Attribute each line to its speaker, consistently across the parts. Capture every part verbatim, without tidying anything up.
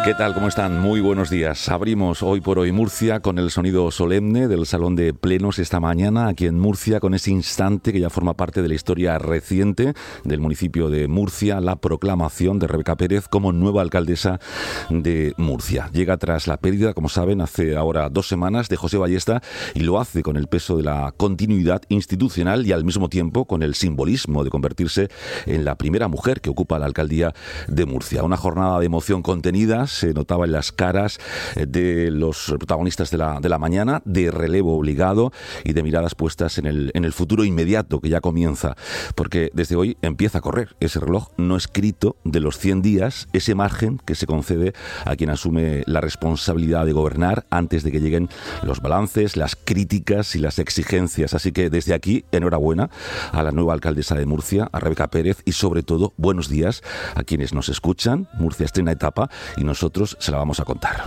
Speaker 1: ¿Qué tal? ¿Cómo están? Muy buenos días. Abrimos hoy por hoy Murcia con el sonido solemne del Salón de Plenos esta mañana aquí en Murcia, con ese instante que ya forma parte de la historia reciente del municipio de Murcia, la proclamación de Rebeca Pérez como nueva alcaldesa de Murcia. Llega tras la pérdida, como saben, hace ahora dos semanas de José Ballesta, y lo hace con el peso de la continuidad institucional y al mismo tiempo con el simbolismo de convertirse en la primera mujer que ocupa la alcaldía de Murcia. Una jornada de emoción contenida se notaba en las caras de los protagonistas de la, de la mañana, de relevo obligado y de miradas puestas en el, en el futuro inmediato que ya comienza, porque desde hoy empieza a correr ese reloj no escrito de los cien días, ese margen que se concede a quien asume la responsabilidad de gobernar antes de que lleguen los balances, las críticas y las exigencias. Así que desde aquí, enhorabuena a la nueva alcaldesa de Murcia, a Rebeca Pérez, y sobre todo, buenos días a quienes nos escuchan. Murcia estrena etapa y nosotros se la vamos a contar.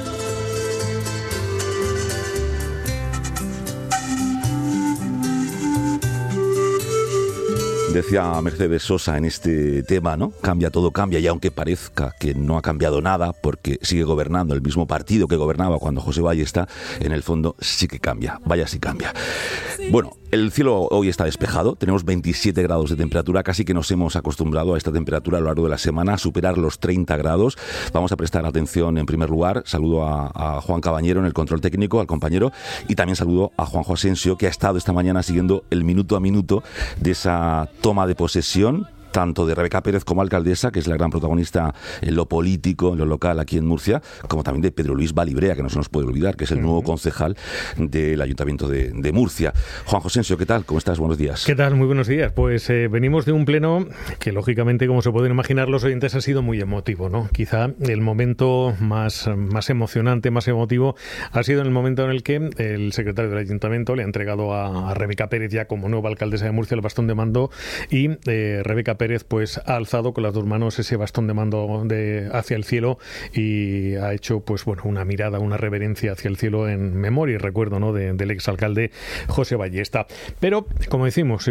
Speaker 1: Decía Mercedes Sosa en este tema, ¿no? Cambia, todo cambia, y aunque parezca que no ha cambiado nada porque sigue gobernando el mismo partido que gobernaba cuando José Ballesta, en el fondo sí que cambia, vaya si cambia. Bueno, el cielo hoy está despejado, tenemos veintisiete grados de temperatura, casi que nos hemos acostumbrado a esta temperatura a lo largo de la semana, a superar los treinta grados. Vamos a prestar atención en primer lugar, saludo a, a Juan Cabañero en el control técnico, al compañero, y también saludo a Juanjo Asensio, que ha estado esta mañana siguiendo el minuto a minuto de esa toma de posesión, tanto de Rebeca Pérez como alcaldesa, que es la gran protagonista en lo político, en lo local aquí en Murcia, como también de Pedro Luis Balibrea, que no se nos puede olvidar, que es el nuevo concejal del Ayuntamiento de, de Murcia. Juan Josensio, ¿qué tal? ¿Cómo estás? Buenos días.
Speaker 2: ¿Qué tal? Muy buenos días. Pues eh, venimos de un pleno que, lógicamente, como se pueden imaginar los oyentes, ha sido muy emotivo, ¿no? Quizá el momento más, más emocionante, más emotivo, ha sido en el momento en el que el secretario del Ayuntamiento le ha entregado a, a Rebeca Pérez, ya como nueva alcaldesa de Murcia, el bastón de mando, y eh, Rebeca Pérez pues ha alzado con las dos manos ese bastón de mando de, hacia el cielo, y ha hecho pues bueno una mirada, una reverencia hacia el cielo en memoria y recuerdo, ¿no?, de, del exalcalde José Ballesta. Pero, como decimos,